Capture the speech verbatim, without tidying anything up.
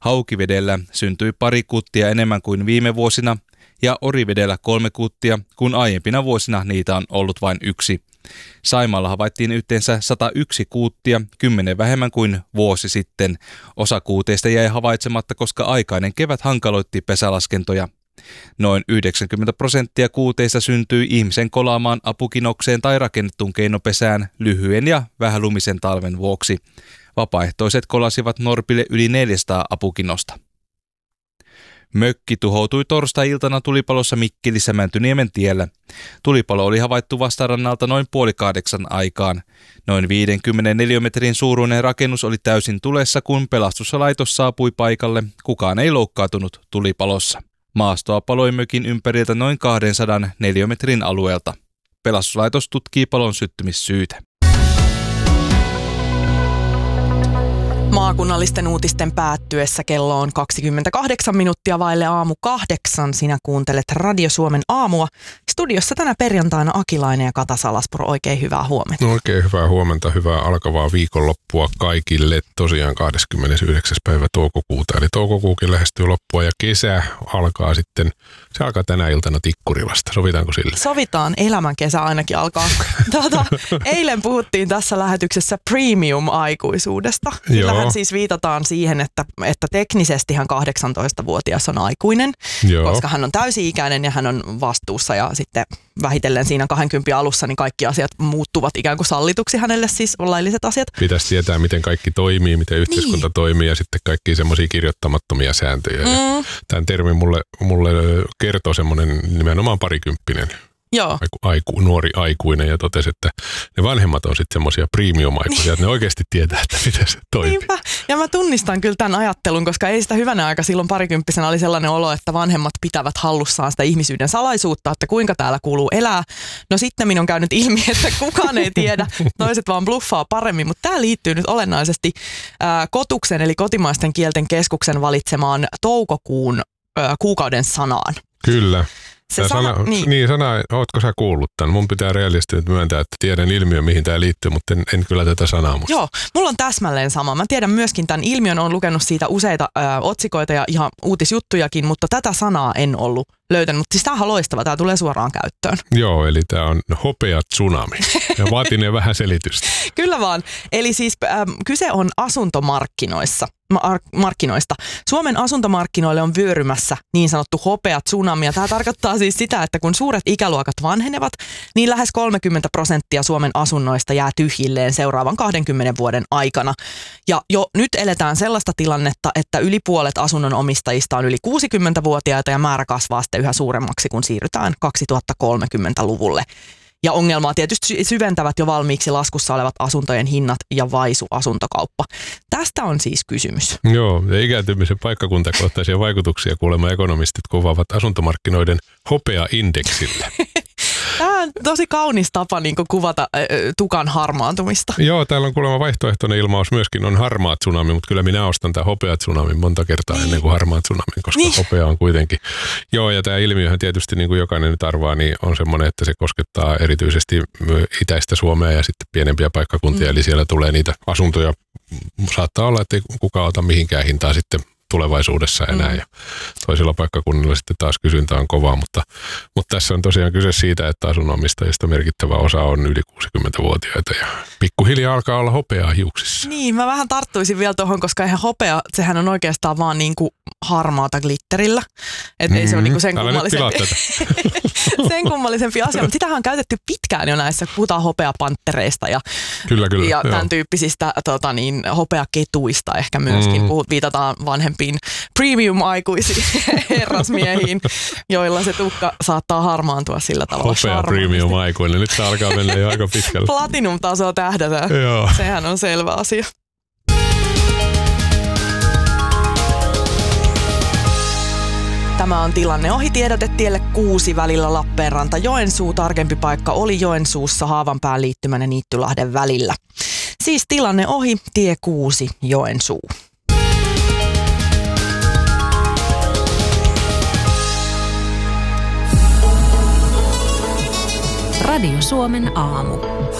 Haukivedellä syntyi pari kuuttia enemmän kuin viime vuosina ja Orivedellä kolme kuuttia, kun aiempina vuosina niitä on ollut vain yksi. Saimaalla havaittiin yhteensä sata yksi kuuttia, kymmenen vähemmän kuin vuosi sitten. Osa kuuteista jäi havaitsematta, koska aikainen kevät hankaloitti pesälaskentoja. Noin yhdeksänkymmentä prosenttia kuuteista syntyi ihmisen kolaamaan apukinokseen tai rakennettuun keinopesään lyhyen ja vähälumisen talven vuoksi. Vapaaehtoiset kolasivat norpille yli neljäsataa apukinosta. Mökki tuhoutui torstai-iltana tulipalossa Mikkelissä Mäntyniemen tiellä. Tulipalo oli havaittu vastarannalta noin puoli kahdeksan aikaan. Noin viisikymmentä neliömetrin suuruinen rakennus oli täysin tulessa, kun pelastuslaitos saapui paikalle. Kukaan ei loukkaantunut tulipalossa. Maastoa paloi mökin ympäriltä noin kahdensadan neliömetrin alueelta. Pelastuslaitos tutkii palon syttymissyytä. Maakunnallisten uutisten päättyessä kello on kaksikymmentäkahdeksan minuuttia vaille aamu kahdeksan. Sinä kuuntelet Radio Suomen aamua. Studiossa tänä perjantaina Akilainen ja Kata Salaspuro. Oikein hyvää huomenta. No, oikein hyvää huomenta, hyvää alkavaa viikonloppua kaikille. Tosiaan kahdeskymmenesyhdeksäs päivä toukokuuta, eli toukokuukin lähestyy loppua ja kesä alkaa sitten, se alkaa tänä iltana Tikkurilasta. Sovitaanko sille? Sovitaan, elämän kesä ainakin alkaa. Tuota, eilen puhuttiin tässä lähetyksessä premium-aikuisuudesta. Sillähän siis viitataan siihen, että, että teknisestihän kahdeksantoistavuotias on aikuinen, Joo. koska hän on täysi-ikäinen ja hän on vastuussa ja sitten vähitellen siinä kaksikymmentä alussa niin kaikki asiat muuttuvat ikään kuin sallituksi hänelle, siis lailliset asiat. Pitäisi tietää, miten kaikki toimii, miten yhteiskunta niin. toimii ja sitten kaikki semmoisia kirjoittamattomia sääntöjä. Mm. Ja tämän termin mulle, mulle kertoo semmoinen nimenomaan parikymppinen. Joo. Aiku, aiku, nuori aikuinen ja totesi, että ne vanhemmat on sitten semmoisia premium-aikuisia, että ne oikeasti tietää, että miten se toimii. Niinpä. Ja mä tunnistan kyllä tämän ajattelun, koska ei sitä hyvänä aika silloin parikymppisenä oli sellainen olo, että vanhemmat pitävät hallussaan sitä ihmisyyden salaisuutta, että kuinka täällä kuuluu elää. No sitten minun on käynyt ilmi, että kukaan ei tiedä, toiset vaan bluffaa paremmin, mutta tämä liittyy nyt olennaisesti ää, Kotuksen eli Kotimaisten kielten keskuksen valitsemaan toukokuun ää, kuukauden sanaan. Kyllä. Se sana, sana, niin. niin sana, ootko sä kuullut tämän? Mun pitää realistisesti nyt myöntää, että tiedän ilmiön, mihin tämä liittyy, mutta en, en kyllä tätä sanaa musta. Joo, mulla on täsmälleen sama. Mä tiedän myöskin tämän ilmiön, olen lukenut siitä useita ö, otsikoita ja ihan uutisjuttujakin, mutta tätä sanaa en ollut löytänyt. Mutta siis tämähän on loistava, tämä tulee suoraan käyttöön. Joo, eli tämä on hopea tsunami ja vaatineen vähän selitystä. Kyllä vaan. Eli siis äh, kyse on asuntomarkkinoissa. markkinoista. Suomen asuntomarkkinoille on vyörymässä niin sanottu hopea tsunami. Ja tämä tarkoittaa siis sitä, että kun suuret ikäluokat vanhenevat, niin lähes kolmekymmentä prosenttia Suomen asunnoista jää tyhjilleen seuraavan kahdenkymmenen vuoden aikana. Ja jo nyt eletään sellaista tilannetta, että yli puolet asunnon omistajista on yli kuusikymmentävuotiaita ja määrä kasvaa sitten yhä suuremmaksi, kun siirrytään kaksituhattakolmekymmentäluvulle. Ja ongelmaa tietysti syventävät jo valmiiksi laskussa olevat asuntojen hinnat ja vaisu asuntokauppa. Tästä on siis kysymys. Joo, ja ikääntymisen paikkakuntakohtaisia vaikutuksia kuulemma ekonomistit kuvaavat asuntomarkkinoiden hopea-indeksillä. Tämä on tosi kaunis tapa niin kuin kuvata äh, tukan harmaantumista. Joo, täällä on kuulemma vaihtoehtoinen ilmaus myöskin on harmaa tsunami, mutta kyllä minä ostan tämä hopea tsunamin monta kertaa niin. ennen kuin harmaa tsunamin, koska niin. hopea on kuitenkin. Joo, ja tämä ilmiöhän tietysti niin kuin jokainen nyt arvaa, niin on semmoinen, että se koskettaa erityisesti itäistä Suomea ja sitten pienempiä paikkakuntia, mm. eli siellä tulee niitä asuntoja. Saattaa olla, että ei kukaan ota mihinkään hintaa sitten tulevaisuudessa enää mm. ja toisilla paikkakunnilla sitten taas kysyntä on kovaa, mutta, mutta tässä on tosiaan kyse siitä, että asunnonomistajista merkittävä osa on yli kuusikymmentävuotiaita ja pikkuhiljaa alkaa olla hopeaa hiuksissa. Niin, mä vähän tarttuisin vielä tuohon, koska eihän hopea, sehän on oikeastaan vaan niin kuin harmaata glitterillä, että mm-hmm. ei se ole niin kuin sen kummallisempi, sen kummallisempi asia, mutta sitähän on käytetty pitkään jo näissä, kun puhutaan hopeapanttereista ja, kyllä, kyllä, ja tämän tyyppisistä tota niin, hopeaketuista ehkä myöskin, mm. puhut, viitataan vanhempiin premium-aikuisiin herrasmiehiin, joilla se tukka saattaa harmaantua sillä tavalla. Hopea premium-aikuinen, nyt se alkaa mennä jo aika pitkälle. Platinum-tasoa tähdätään, Joo. sehän on selvä asia. Tämä on tilanne ohi tiedote tielle kuusi välillä Lappeenranta Joensuu. Tarkempi paikka oli Joensuussa Haavanpään liittymän ja Niittylahden välillä. Siis tilanne ohi tie kuusi Joensuu. Radio Suomen aamu.